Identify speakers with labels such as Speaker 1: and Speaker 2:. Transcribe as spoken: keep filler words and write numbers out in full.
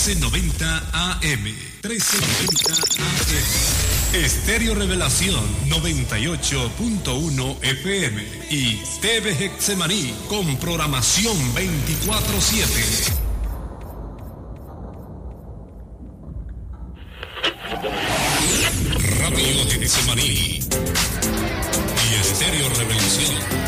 Speaker 1: trece noventa A M. trece noventa A M. Estéreo Revelación noventa y ocho punto uno F M. Y T V Getsemaní con programación veinticuatro siete. Radio Getsemaní y Estéreo Revelación